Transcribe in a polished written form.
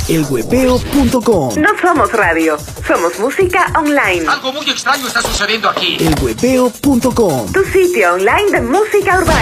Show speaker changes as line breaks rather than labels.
elhuepeo.com.
No somos radio, somos música online.
Algo muy extraño está sucediendo aquí.
elhuepeo.com.
Tu sitio online de música urbana.